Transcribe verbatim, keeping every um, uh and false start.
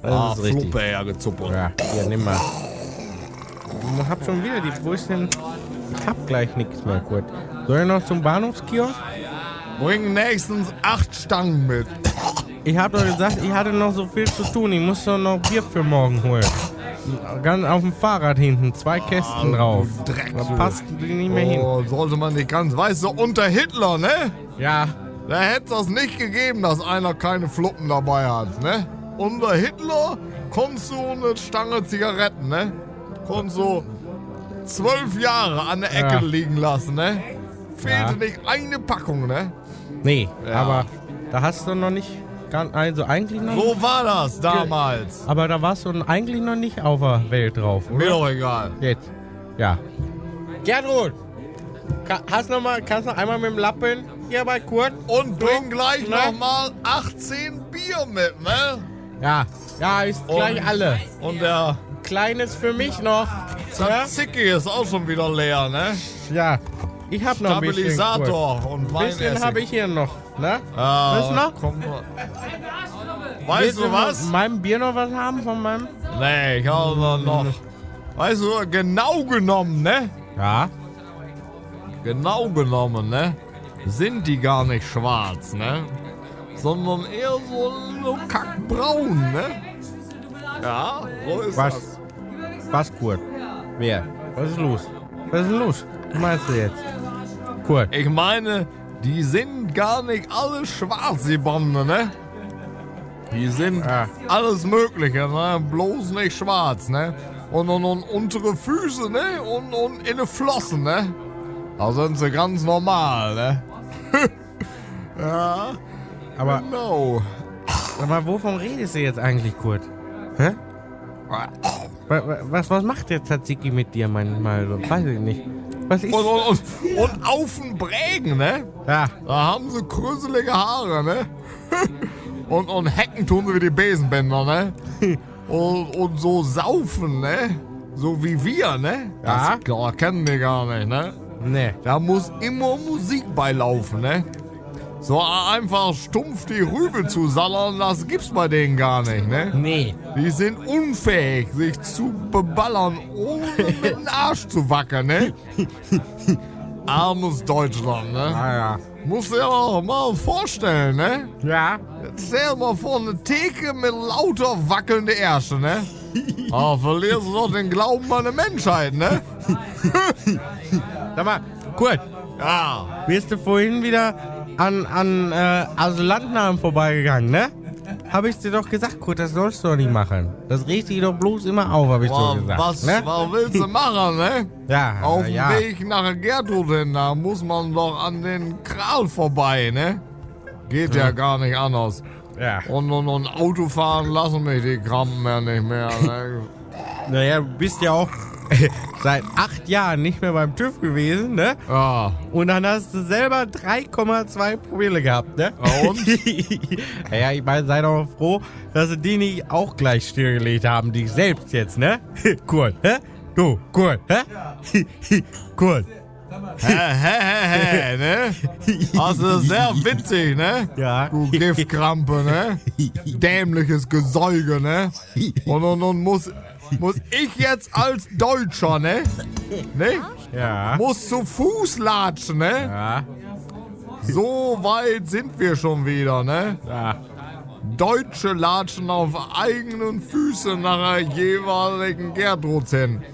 Das ah, ist richtig. Fluppe hergezuppert. Ja, hier, nimm mal. Ich hab schon wieder die... Wo ist denn... Ich hab gleich nichts mehr, Kurt. Soll ich noch zum Bahnhofskiosk? Bring nächstens acht Stangen mit. Ich hab doch gesagt, ich hatte noch so viel zu tun. Ich muss doch noch Bier für morgen holen. Ganz auf dem Fahrrad hinten, zwei Kästen Ah, drauf. du Dreck, Da du. passt die nicht mehr hin. Oh, sollte man nicht ganz... Weißt du, unter Hitler, ne? Ja, Da hätte es das nicht gegeben, dass einer keine Fluppen dabei hat, ne? Unter Hitler konntest du eine Stange Zigaretten, ne? Konntest du zwölf Jahre an der Ecke Ja. liegen lassen, ne? Fehlte Ja. nicht eine Packung, ne? nee, Ja. aber da hast du noch nicht... ganz- Also eigentlich noch So war das damals. Aber da warst du eigentlich noch nicht auf der Welt drauf, Mir oder? doch egal. Jetzt. Ja. Gertrud! Ka hast noch mal, kannst noch einmal mit dem Lappen hier bei Kurt? Und bring gleich Ne? nochmal achtzehn Bier mit, ne? Ja. Ja, ist gleich Und- alle. Und der Kleines für mich noch. Ja? Zicki ist auch schon wieder leer, ne? Ja. Ich hab noch ein bisschen. Kurt. Stabilisator und Ein Wein bisschen habe ich hier noch. Ne? Ah, Was noch? komm mal. Weißt Willst du was? Von meinem Bier noch was haben? Von meinem? Nee, ich habe noch. Weißt du, genau genommen, ne? Ja. Genau genommen, ne? Sind die gar nicht schwarz, ne? Sondern eher so, so kackbraun, ne? Ja, so ist Was? das. Was, Kurt? Wer? Was ist los? Was ist denn los? Was meinst du jetzt? Kurt. Ich meine, die sind gar nicht alle schwarz, die Bande, ne? Die sind Ja. alles Mögliche, ne? Bloß nicht schwarz, ne? Und, und, und untere Füße, ne? Und, und in den Flossen, ne? Da sind sie ganz normal, ne? Ja, Aber, genau. aber wovon redest du jetzt eigentlich, Kurt? Hä? Wa- wa- Was, was macht der Tzatziki mit dir manchmal so? Weiß ich nicht. Was ist... Und, und, und, und auf den Brägen, ne? Ja, Da haben sie krüselige Haare, ne? Und, und Hecken tun sie wie die Besenbänder, ne? Und, und so saufen, ne? So wie wir, ne? Ja. Das klar, kennen wir gar nicht, ne? ne. Da muss immer Musik beilaufen, ne? So einfach stumpf die Rübe zu sallern, das gibt's bei denen gar nicht, ne? Nee. Die sind unfähig, sich zu beballern, ohne mit dem Arsch zu wackeln, ne? Armes Deutschland, ne? Ah ja. Musst du dir auch mal vorstellen, ne? Ja. Stell dir mal vor, eine Theke mit lauter wackelnde Ärsche, ne? Ah, verlierst du doch den Glauben an die Menschheit, ne? Sag mal, Kurt, Ja. bist du vorhin wieder an, an äh, Asylantenheim vorbeigegangen, ne? Hab ich dir doch gesagt, Kurt, das sollst du doch nicht machen. Das regt dich doch bloß immer auf, hab ich Boah, so gesagt. was, ne? was willst du machen, ne? Ja, Auf äh, dem ja. Weg nach Gertrud hin, da muss man doch an den Kral vorbei, ne? Geht ja gar nicht anders. Ja. Und, und, und Autofahren lassen mich die Krampen ja nicht mehr, ne? Naja, du bist ja auch seit acht Jahren nicht mehr beim TÜV gewesen, ne? Ja. Und dann hast du selber drei Komma zwei Promille gehabt, ne? Ja, und? Ja, ich meine, sei doch froh, dass sie die nicht auch gleich stillgelegt haben, dich selbst jetzt, ne? Kurt, hä? Du, Kurt, hä? Kurt. Hä, hä, hä, hä, ne? Das ist sehr witzig, ne? Ja. Du Giftkrampe, ne? Dämliches Gesäuge, ne? Und, und, und muss, muss ich jetzt als Deutscher, ne? Ne? Ja. Muss zu Fuß latschen, ne? Ja. So weit sind wir schon wieder, ne? Ja. Deutsche latschen auf eigenen Füßen nach der jeweiligen Gertruds hin.